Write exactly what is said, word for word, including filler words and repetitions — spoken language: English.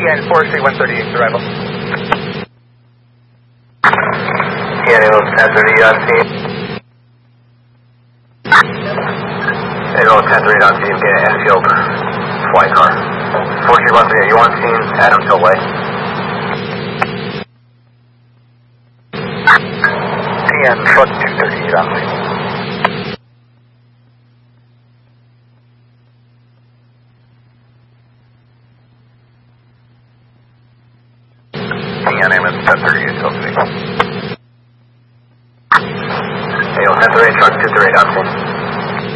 N four three one thirty-eight, arrival. T N ten thirty on team. ten thirty on team, get an Enfield flight car. four three one three eight, you on team, Adams Hillway. T N front two thirty-eight on team. T N Amos ten thirty-eight, Chelsea. Hey, ten thirty-eight, truck two thirty-eight on team.